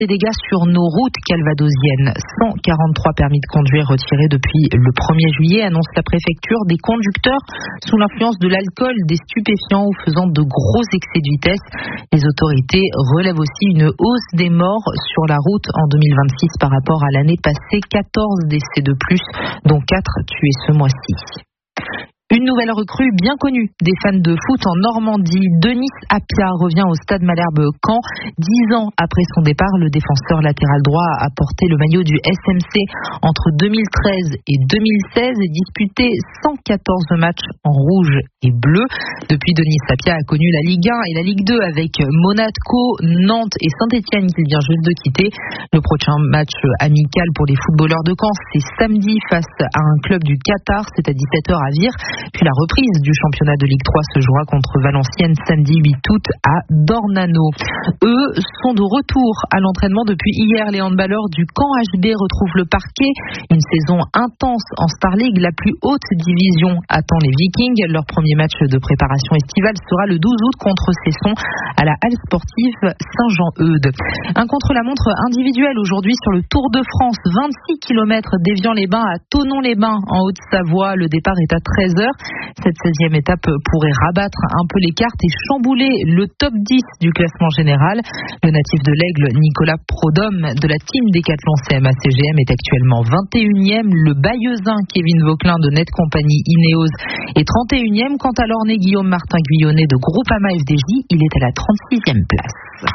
des dégâts sur nos routes calvadosiennes. 143 permis de conduire retirés depuis le 1er juillet, annonce la préfecture. Des conducteurs sous l'influence de l'alcool, des stupéfiants ou faisant de gros excès de vitesse. Les autorités relèvent aussi une hausse des morts sur la route en 2026 par rapport à l'année passée. 14 décès de plus, dont 4 tués ce mois-ci. Une nouvelle recrue bien connue des fans de foot en Normandie. Denis Appia revient au Stade Malherbe-Caen. 10 ans après son départ, le défenseur latéral droit a porté le maillot du SMC entre 2013 et 2016 et disputé 114 matchs en rouge et bleu. Depuis, Denis Appia a connu la Ligue 1 et la Ligue 2 avec Monaco, Nantes et Saint-Etienne qu'il vient juste de quitter. Le prochain match amical pour les footballeurs de Caen, c'est samedi face à un club du Qatar, c'est à 17h à Vire. Puis la reprise du championnat de Ligue 3 se jouera contre Valenciennes samedi 8 août à Dornano. Eux sont de retour à l'entraînement depuis hier. Les handballeurs du Caen HB retrouvent le parquet. Une saison intense en Star League, la plus haute division attend les Vikings. Leur premier match de préparation estivale sera le 12 août contre Cesson à la halle sportive Saint-Jean-Eudes. Un contre-la-montre individuel aujourd'hui sur le Tour de France. 26 km d'Évian-les-Bains à Thonon-les-Bains en Haute-Savoie. Le départ est à 13h. Cette 16e étape pourrait rabattre un peu les cartes et chambouler le top 10 du classement général. Le natif de l'Aigle, Nicolas Prodhomme, de la team Décathlon CMA-CGM, est actuellement 21e. Le Bayeuxin Kevin Vauquelin de Net Compagnie Ineos est 31e. Quant à l'Ornais Guillaume Martin Guyonnet de Groupama FDJ, il est à la 36e place.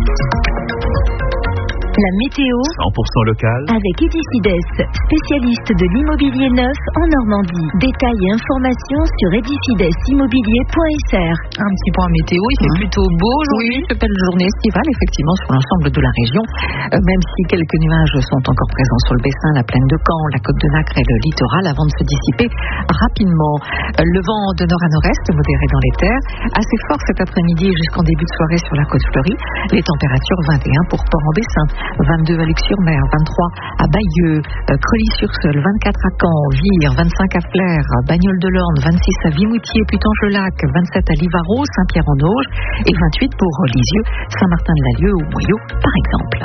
La météo 100% local avec Edifides, spécialiste de l'immobilier neuf en Normandie. Détails et informations sur edifidesimmobilier.fr. Un petit point météo, il fait plutôt beau aujourd'hui. Oui, c'est belle journée estivale effectivement sur l'ensemble de la région, même si quelques nuages sont encore présents sur le Bessin, la plaine de Caen, la côte de Nacre et le littoral avant de se dissiper rapidement. Le vent de nord à nord-est modéré dans les terres, assez fort cet après-midi jusqu'en début de soirée sur la côte fleurie. Les températures 21 pour Port-en-Bessin, 22 à Luc-sur-Mer, 23 à Bayeux, Creully-sur-Seul, 24 à Caen, Vire, 25 à Flers, Bagnoles-de-l'Orne, 26 à Vimoutier, Putange-le-Lac, 27 à Livarot, Saint-Pierre-en-Auge et 28 pour Lisieux, Saint-Martin-de-la-Lieue ou Moyaux par exemple.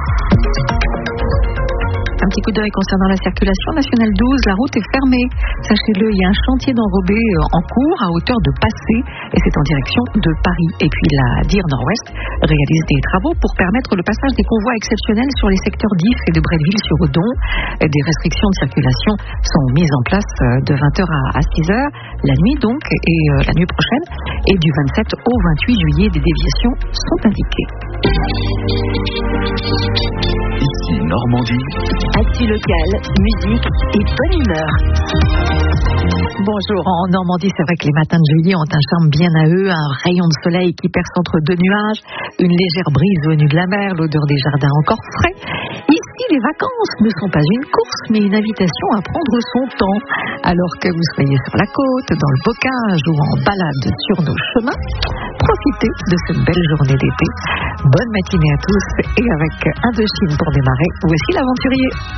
Un petit coup d'œil concernant la circulation. Nationale 12, la route est fermée. Sachez-le, il y a un chantier d'enrobé en cours à hauteur de Passé et c'est en direction de Paris. Et puis la DIR Nord-Ouest réalise des travaux pour permettre le passage des convois exceptionnels sur les secteurs d'If et de Bretteville-sur-Odon. Des restrictions de circulation sont mises en place de 20h à 6h la nuit donc et la nuit prochaine. Et du 27 au 28 juillet, des déviations sont indiquées. Ici Normandie. Actu locale, musique et bonne humeur. Bonjour, en Normandie, c'est vrai que les matins de juillet ont un charme bien à eux, un rayon de soleil qui perce entre deux nuages, une légère brise venue de la mer, l'odeur des jardins encore frais. Ici, les vacances ne sont pas une course, mais une invitation à prendre son temps. Alors que vous soyez sur la côte, dans le bocage ou en balade sur nos chemins, profitez de cette belle journée d'été. Bonne matinée à tous et avec Indochine pour démarrer, voici l'aventurier.